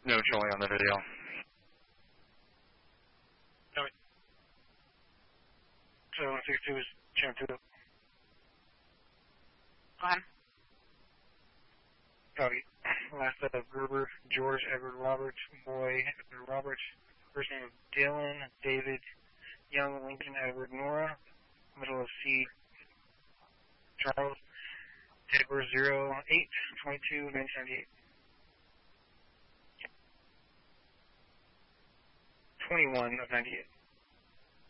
No showing on the video. No. 7162 is channel 2. Go ahead. Copy. Last Gerber, George, Edward, Robert, Boy, Edward, Robert. First name of Dylan, David, Young, Lincoln, Edward, Nora. Middle of C, Charles. Edward 08-22, 1998. 21 of 98.